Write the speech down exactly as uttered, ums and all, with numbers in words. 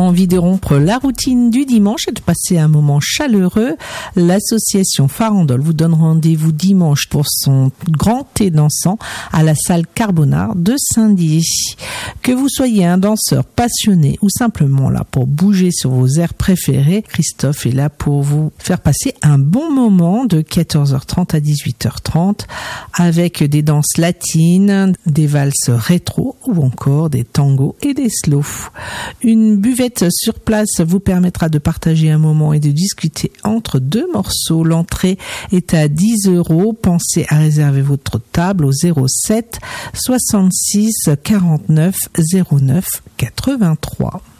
envie de rompre la routine du dimanche et de passer un moment chaleureux, l'association Farandole vous donne rendez-vous dimanche pour son grand thé dansant à la salle Carbonard de Saint-Dié. Que vous soyez un danseur passionné ou simplement là pour bouger sur vos airs préférés, Christophe est là pour vous faire passer un bon moment de quatorze heures trente à dix-huit heures trente avec des danses latines, des valses rétro ou encore des tangos et des slows. Une buvette sur place vous permettra de partager un moment et de discuter entre deux morceaux. L'entrée est à dix euros. Pensez à réserver votre table au zéro sept soixante-six quarante-neuf zéro neuf quatre-vingt-trois.